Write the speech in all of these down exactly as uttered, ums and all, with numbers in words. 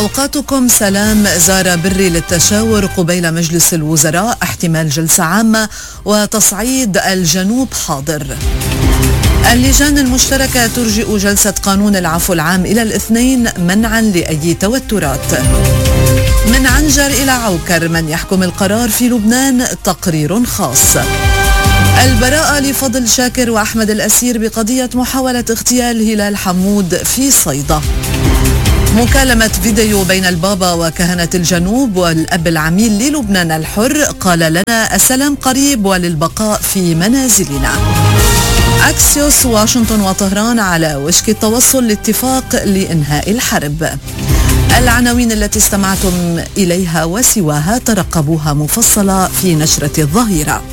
أوقاتكم سلام. زار بري للتشاور قبيل مجلس الوزراء، احتمال جلسة عامة وتصعيد الجنوب حاضر. اللجان المشتركة ترجئ جلسة قانون العفو العام إلى الاثنين منعا لأي توترات. من عنجر إلى عوكر، من يحكم القرار في لبنان؟ تقرير خاص. البراءة لفضل شاكر وأحمد الأسير بقضية محاولة اغتيال هلال حمود في صيدا. مكالمة فيديو بين البابا وكهنة الجنوب والأب العميل للبنان الحر، قال لنا السلام قريب وللبقاء في منازلنا. أكسيوس، واشنطن وطهران على وشك التوصل لاتفاق لإنهاء الحرب. العناوين التي استمعتم إليها وسواها ترقبوها مفصلة في نشرة الظهيرة.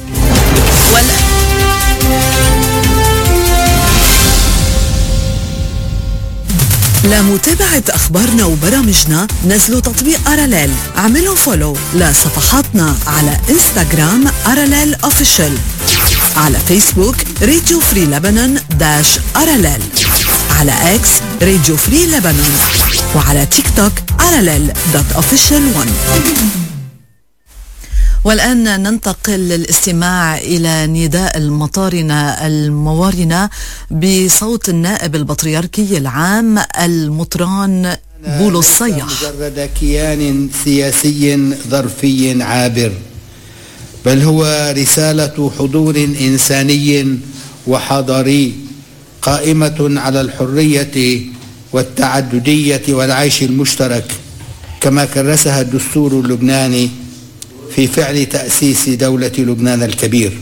لمتابعة أخبارنا وبرامجنا نزلوا تطبيق أراليل، اعملوا فولو لصفحاتنا على انستغرام أراليل أوفيشال، على فيسبوك راديو فري لبنان داش أراليل، على اكس راديو فري لبنان، وعلى تيك توك أراليل دوت أوفيشال ون. والآن ننتقل للاستماع إلى نداء المطارنة الموارنة بصوت النائب البطريركي العام المطران بولس صيح. مجرد كيان سياسي ظرفي عابر، بل هو رسالة حضور إنساني وحضاري قائمة على الحرية والتعددية والعيش المشترك، كما كرسها الدستور اللبناني في فعل تأسيس دولة لبنان الكبير.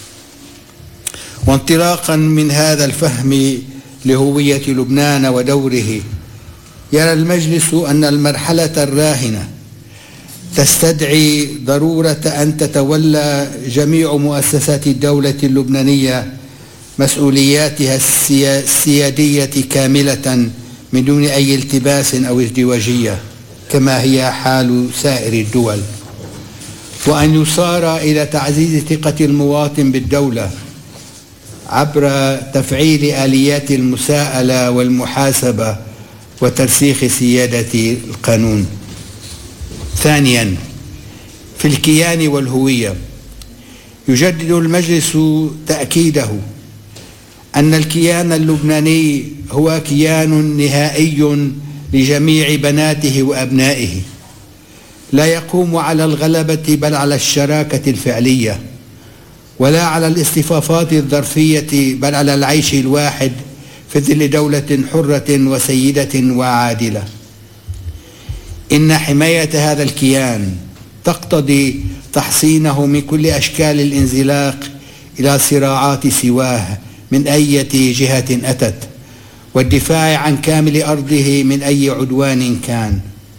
وانطلاقا من هذا الفهم لهوية لبنان ودوره، يرى المجلس أن المرحلة الراهنة تستدعي ضرورة أن تتولى جميع مؤسسات الدولة اللبنانية مسؤولياتها السيادية كاملة من دون أي التباس أو ازدواجية، كما هي حال سائر الدول، وأن يصار إلى تعزيز ثقة المواطن بالدولة عبر تفعيل آليات المساءلة والمحاسبة وترسيخ سيادة القانون. ثانيا، في الكيان والهوية، يجدد المجلس تأكيده أن الكيان اللبناني هو كيان نهائي لجميع بناته وأبنائه، لا يقوم على الغلبة بل على الشراكة الفعلية، ولا على الاصطفافات الظرفية بل على العيش الواحد في ظل دولة حرة وسيدة وعادلة. إن حماية هذا الكيان تقتضي تحصينه من كل أشكال الانزلاق إلى صراعات سواه من أي جهة أتت، والدفاع عن كامل أرضه من أي عدوان كان،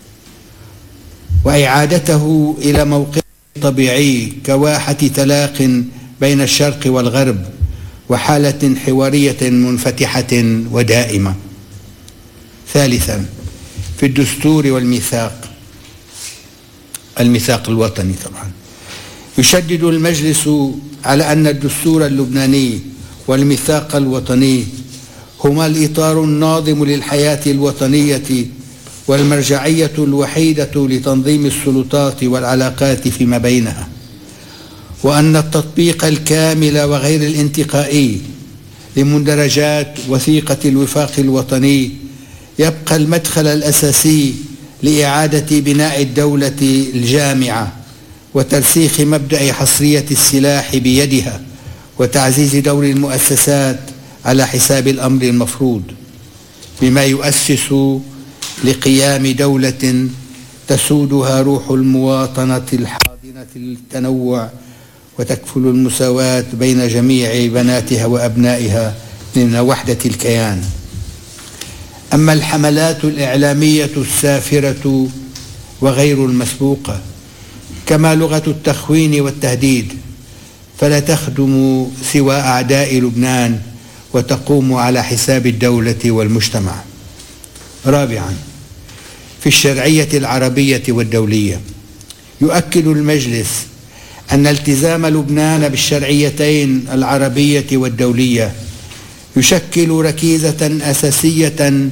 وإعادته إلى موقعه الطبيعي كواحة تلاق بين الشرق والغرب وحالة حوارية منفتحة ودائمة. ثالثا، في الدستور والميثاق، الميثاق الوطني طبعا، يشدد المجلس على أن الدستور اللبناني والميثاق الوطني هما الإطار الناظم للحياة الوطنية والمرجعية الوحيدة لتنظيم السلطات والعلاقات فيما بينها، وأن التطبيق الكامل وغير الانتقائي لمندرجات وثيقة الوفاق الوطني يبقى المدخل الأساسي لإعادة بناء الدولة الجامعة وترسيخ مبدأ حصرية السلاح بيدها وتعزيز دور المؤسسات على حساب الأمر المفروض، بما يؤسس لقيام دولة تسودها روح المواطنة الحاضنة للتنوع وتكفل المساواة بين جميع بناتها وأبنائها ضمن وحدة الكيان. أما الحملات الإعلامية السافرة وغير المسبوقة كما لغة التخوين والتهديد فلا تخدم سوى أعداء لبنان وتقوم على حساب الدولة والمجتمع. رابعا، في الشرعية العربية والدولية، يؤكد المجلس أن التزام لبنان بالشرعيتين العربية والدولية يشكل ركيزة أساسية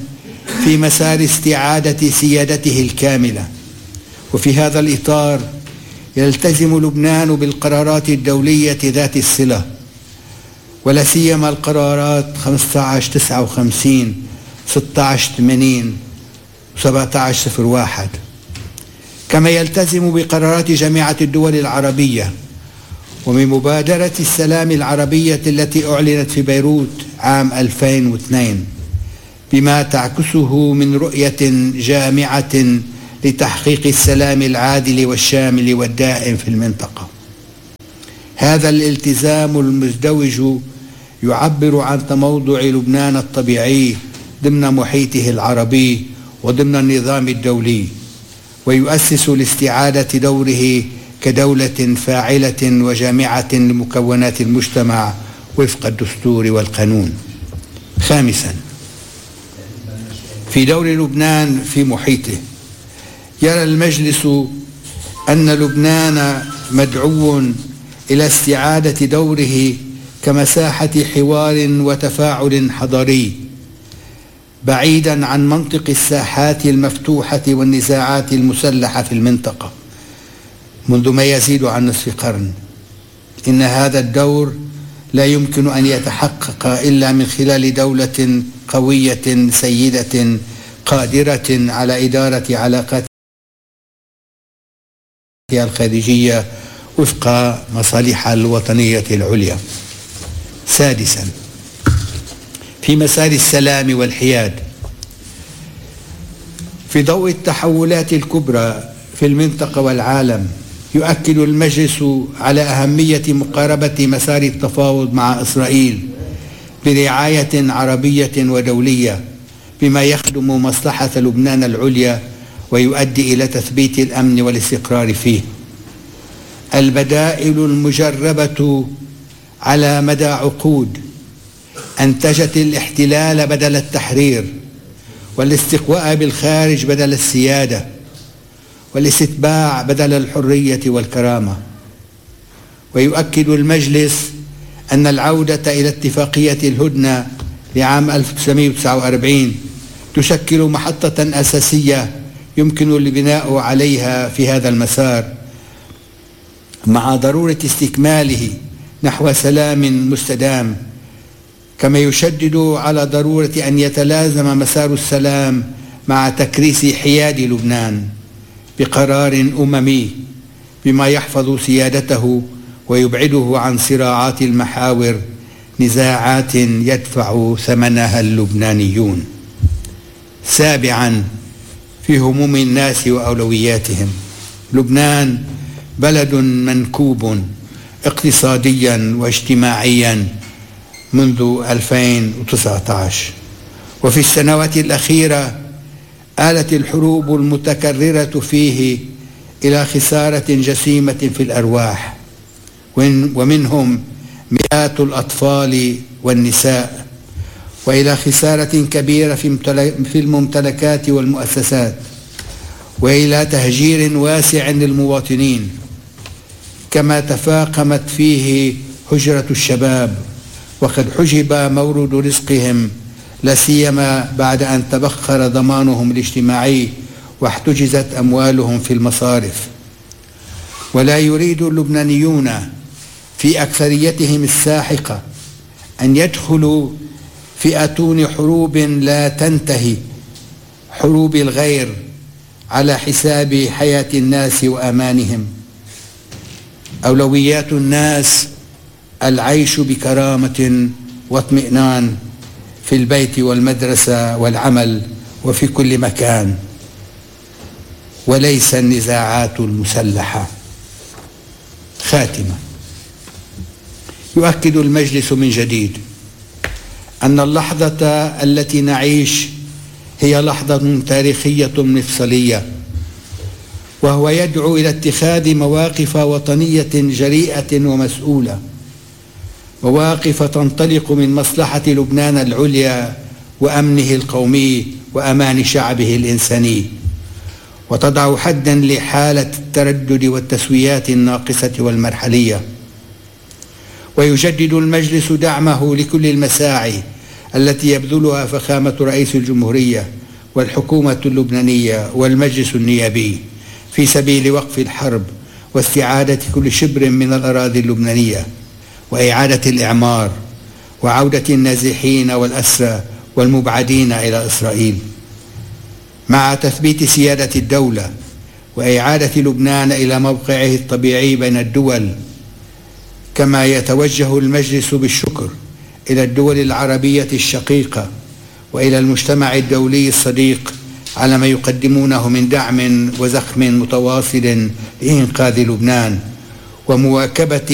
في مسار استعادة سيادته الكاملة. وفي هذا الإطار يلتزم لبنان بالقرارات الدولية ذات الصلة، ولا سيما القرارات خمسة عشر تسعة وخمسين ستة عشر ثمانين سبعة عشر صفر واحد، كما يلتزم بقرارات جامعة الدول العربية وبمبادرة السلام العربية التي أعلنت في بيروت عام ألفين واثنين بما تعكسه من رؤية جامعة لتحقيق السلام العادل والشامل والدائم في المنطقة. هذا الالتزام المزدوج يعبر عن تموضع لبنان الطبيعي ضمن محيطه العربي وضمن النظام الدولي، ويؤسس لاستعادة دوره كدولة فاعلة وجامعة لمكونات المجتمع وفق الدستور والقانون. خامسا، في دور لبنان في محيطه، يرى المجلس أن لبنان مدعو إلى استعادة دوره كمساحة حوار وتفاعل حضاري بعيدا عن منطق الساحات المفتوحة والنزاعات المسلحة في المنطقة منذ ما يزيد عن نصف قرن. إن هذا الدور لا يمكن أن يتحقق إلا من خلال دولة قوية سيدة قادرة على إدارة علاقاتها الخارجية وفق مصالحها الوطنية العليا. سادسا، في مسار السلام والحياد، في ضوء التحولات الكبرى في المنطقة والعالم، يؤكد المجلس على أهمية مقاربة مسار التفاوض مع إسرائيل برعاية عربية ودولية بما يخدم مصلحة لبنان العليا ويؤدي إلى تثبيت الأمن والاستقرار فيه. البدائل المجربة على مدى عقود أنتجت الاحتلال بدل التحرير، والاستقواء بالخارج بدل السيادة، والاستتباع بدل الحرية والكرامة. ويؤكد المجلس أن العودة إلى اتفاقية الهدنة لعام ألف وتسعمائة وتسعة وأربعين تشكل محطة أساسية يمكن البناء عليها في هذا المسار، مع ضرورة استكماله نحو سلام مستدام، كما يشدد على ضرورة أن يتلازم مسار السلام مع تكريس حياد لبنان بقرار أممي بما يحفظ سيادته ويبعده عن صراعات المحاور، نزاعات يدفع ثمنها اللبنانيون. سابعا، في هموم الناس وأولوياتهم، لبنان بلد منكوب اقتصاديا واجتماعيا منذ ألفين وتسعة عشر، وفي السنوات الأخيرة آلت الحروب المتكررة فيه إلى خسارة جسيمة في الأرواح، ومنهم مئات الأطفال والنساء، وإلى خسارة كبيرة في الممتلكات والمؤسسات، وإلى تهجير واسع للمواطنين، كما تفاقمت فيه هجرة الشباب وقد حجب مورد رزقهم، لا سيما بعد أن تبخر ضمانهم الاجتماعي واحتجزت أموالهم في المصارف. ولا يريد اللبنانيون في أكثريتهم الساحقة أن يدخلوا في أتون حروب لا تنتهي، حروب الغير على حساب حياة الناس وأمانهم. أولويات الناس العيش بكرامة واطمئنان في البيت والمدرسة والعمل وفي كل مكان، وليس النزاعات المسلحة. خاتمة، يؤكد المجلس من جديد أن اللحظة التي نعيش هي لحظة تاريخية مفصلية، وهو يدعو إلى اتخاذ مواقف وطنية جريئة ومسؤولة، مواقف تنطلق من مصلحة لبنان العليا وأمنه القومي وأمان شعبه الإنساني، وتضع حدا لحالة التردد والتسويات الناقصة والمرحلية. ويجدد المجلس دعمه لكل المساعي التي يبذلها فخامة رئيس الجمهورية والحكومة اللبنانية والمجلس النيابي في سبيل وقف الحرب واستعادة كل شبر من الأراضي اللبنانية وإعادة الإعمار وعودة النازحين والأسرى والمبعدين إلى إسرائيل، مع تثبيت سيادة الدولة وإعادة لبنان إلى موقعه الطبيعي بين الدول. كما يتوجه المجلس بالشكر إلى الدول العربية الشقيقة وإلى المجتمع الدولي الصديق على ما يقدمونه من دعم وزخم متواصل لإنقاذ لبنان ومواكبة